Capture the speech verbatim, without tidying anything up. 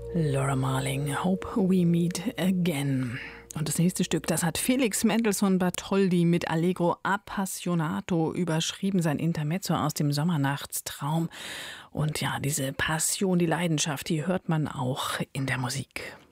Laura Marling, Hope We Meet Again. Und das nächste Stück, das hat Felix Mendelssohn Bartholdy mit Allegro Appassionato überschrieben, sein Intermezzo aus dem Sommernachtstraum. Und ja, diese Passion, die Leidenschaft, die hört man auch in der Musik.